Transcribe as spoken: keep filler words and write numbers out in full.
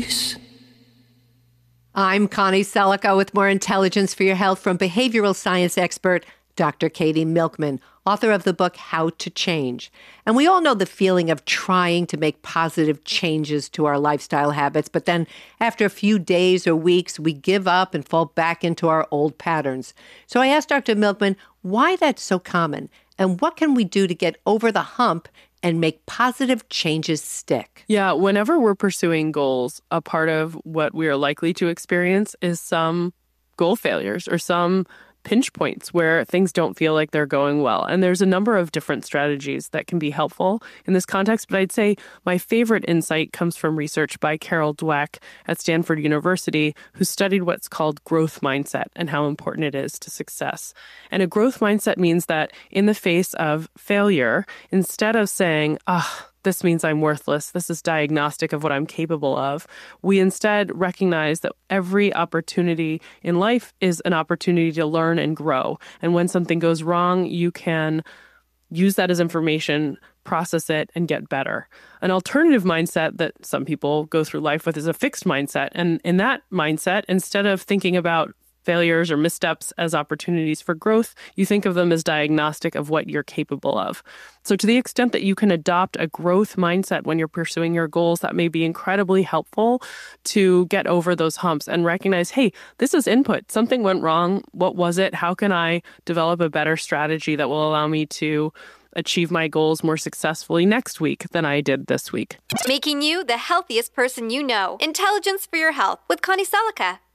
choice. I'm Connie Selica with more intelligence for your health from behavioral science expert Doctor Katie Milkman, author of the book How to Change. And we all know the feeling of trying to make positive changes to our lifestyle habits, but then after a few days or weeks, we give up and fall back into our old patterns. So I asked Doctor Milkman why that's so common and what can we do to get over the hump and make positive changes stick. Yeah, whenever we're pursuing goals, a part of what we are likely to experience is some goal failures or some pinch points where things don't feel like they're going well. And there's a number of different strategies that can be helpful in this context. But I'd say my favorite insight comes from research by Carol Dweck at Stanford University, who studied what's called growth mindset and how important it is to success. And a growth mindset means that in the face of failure, instead of saying, ah, this means I'm worthless, this is diagnostic of what I'm capable of, we instead recognize that every opportunity in life is an opportunity to learn and grow. And when something goes wrong, you can use that as information, process it, and get better. An alternative mindset that some people go through life with is a fixed mindset. And in that mindset, instead of thinking about failures or missteps as opportunities for growth, you think of them as diagnostic of what you're capable of. So to the extent that you can adopt a growth mindset when you're pursuing your goals, that may be incredibly helpful to get over those humps and recognize, hey, this is input. Something went wrong. What was it? How can I develop a better strategy that will allow me to achieve my goals more successfully next week than I did this week? Making you the healthiest person you know. Intelligence for your health with Connie Selica.